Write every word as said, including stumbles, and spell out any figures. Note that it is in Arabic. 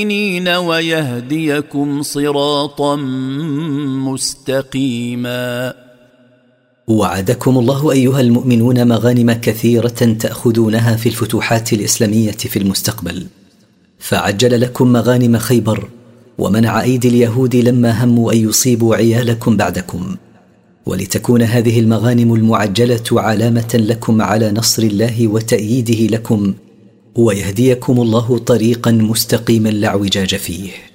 ويهديكم صراطا مستقيما. وعدكم الله أيها المؤمنون مغانم كثيرة تأخذونها في الفتوحات الإسلامية في المستقبل، فعجل لكم مغانم خيبر ومنع أيدي اليهود لما هموا أن يصيبوا عيالكم بعدكم، ولتكون هذه المغانم المعجلة علامة لكم على نصر الله وتأييده لكم، ويهديكم الله طريقا مستقيما لا اعوجاج فيه.